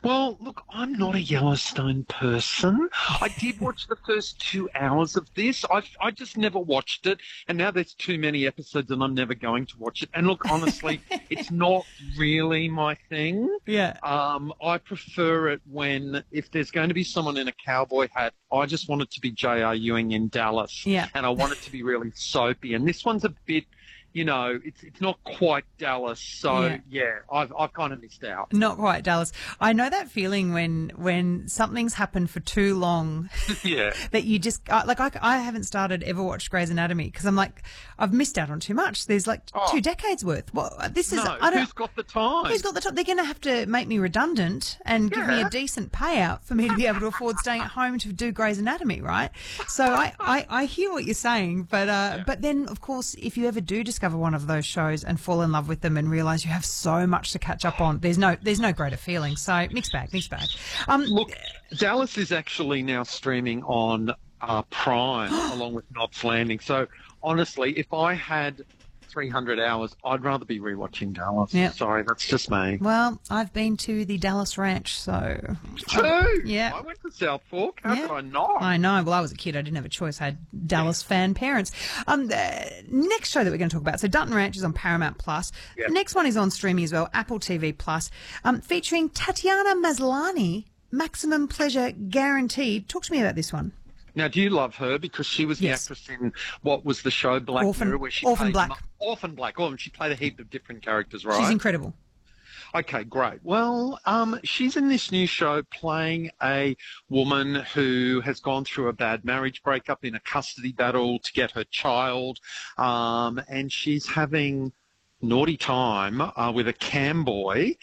Well, look, I'm not a Yellowstone person. I did watch the first 2 hours of this. I just never watched it, and now there's too many episodes, and I'm never going to watch it. And look, honestly, it's not really my thing. Yeah. I prefer it when, if there's going to be someone in a cowboy hat, I just want it to be J.R. Ewing in Dallas. Yeah. And I want it to be really soapy. And this one's a bit, it's not quite Dallas. So, yeah, I've kind of missed out. Not quite Dallas. I know that feeling when something's happened for too long. Yeah. That you just, I haven't started ever watched Grey's Anatomy because I'm like, I've missed out on too much. There's 2 decades worth. Well, this is, who's got the time? Who's got the time? They're going to have to make me redundant and give me a decent payout for me to be able to afford staying at home to do Grey's Anatomy, right? So I hear what you're saying, but then, of course, if you ever do discover one of those shows and fall in love with them and realise you have so much to catch up on, there's no greater feeling. So mixed bag. Look, Dallas is actually now streaming on Prime along with Knots Landing. So honestly, if I had 300 hours, I'd rather be rewatching Dallas. Yep. Sorry, that's just me. Well, I've been to the Dallas Ranch, so... Too? Yeah. I went to South Fork. How could I not? I know. Well, I was a kid. I didn't have a choice. I had Dallas fan parents. Next show that we're going to talk about, so Dutton Ranch is on Paramount+. Plus. Yep. The next one is on streaming as well, Apple TV+, featuring Tatiana Maslany, Maximum Pleasure Guaranteed. Talk to me about this one. Now, do you love her? Because she was the actress in, what was the show, Black Mirror, where she Orphan played... Black. Orphan Black. Oh, and she played a heap of different characters, right? She's incredible. Okay, great. Well, she's in this new show playing a woman who has gone through a bad marriage breakup in a custody battle to get her child, and she's having naughty time with a cam boy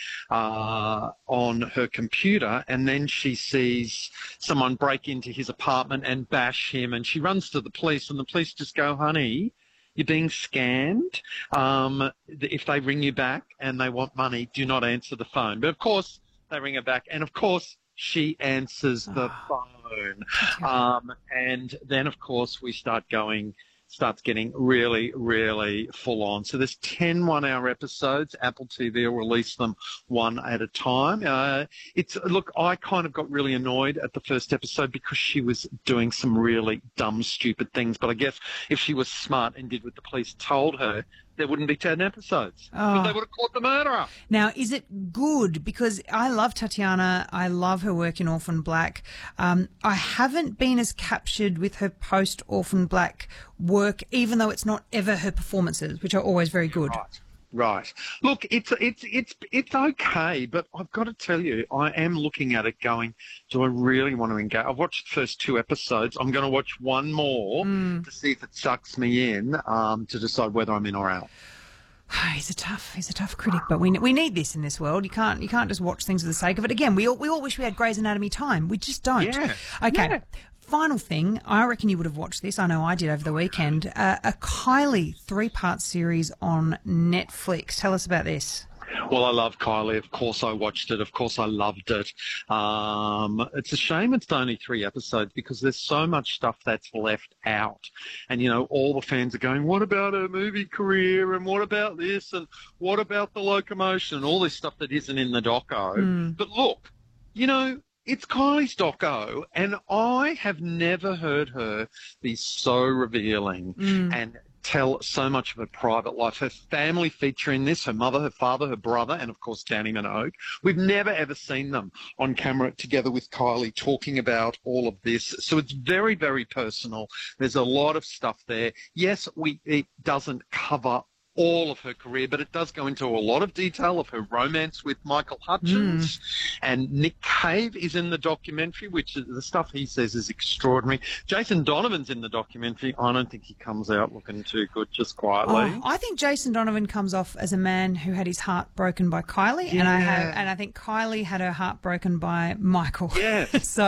on her computer, and then she sees someone break into his apartment and bash him, and she runs to the police, and the police just go, honey, you're being scammed. If they ring you back and they want money, do not answer the phone. But of course they ring her back, and of course she answers the phone. And then of course we starts getting really, really full on. So there's 10 one-hour episodes. Apple TV will release them one at a time. Look, I kind of got really annoyed at the first episode because she was doing some really dumb, stupid things. But I guess if she was smart and did what the police told her, there wouldn't be 10 episodes. Because they would have caught the murderer. Now, is it good? Because I love Tatiana. I love her work in Orphan Black. I haven't been as captured with her post-Orphan Black work, even though it's not ever her performances, which are always very good. Right. Look, it's okay, but I've got to tell you, I am looking at it going, do I really want to engage? I've watched the first 2 episodes. I'm going to watch one more to see if it sucks me in, to decide whether I'm in or out. He's a tough critic, but we need this in this world. You can't just watch things for the sake of it. Again, we all wish we had Grey's Anatomy time. We just don't. Yeah. Okay. Yeah. Final thing, I reckon you would have watched this. I know I did over the weekend. A Kylie 3-part series on Netflix. Tell us about this. Well, I love Kylie. Of course I watched it. Of course I loved it. It's a shame it's only 3 episodes because there's so much stuff that's left out. And, all the fans are going, what about her movie career? And what about this? And what about the locomotion? And all this stuff that isn't in the doco. But look, it's Kylie's doco, and I have never heard her be so revealing and tell so much of her private life. Her family feature in this, her mother, her father, her brother, and, of course, Danny Minogue. We've never, ever seen them on camera together with Kylie talking about all of this. So it's very, very personal. There's a lot of stuff there. Yes, it doesn't cover all of her career, but it does go into a lot of detail of her romance with Michael Hutchins. And Nick Cave is in the documentary, which is, the stuff he says is extraordinary. Jason Donovan's in the documentary. I don't think he comes out looking too good, just quietly. I think Jason Donovan comes off as a man who had his heart broken by Kylie, and I think Kylie had her heart broken by Michael. Yeah.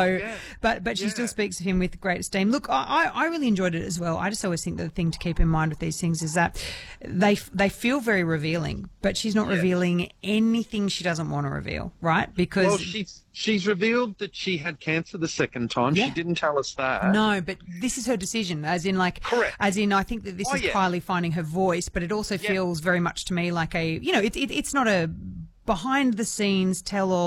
But she still speaks of him with great esteem. Look, I really enjoyed it as well. I just always think that the thing to keep in mind with these things is that they feel very revealing, but she's not revealing anything she doesn't want to reveal, right? Because she's revealed that she had cancer the second time. She didn't tell us that. No, but this is her decision, as in Correct. As in I think that this is Kylie finding her voice, but it also feels very much to me like a, it's not a behind the scenes tell all.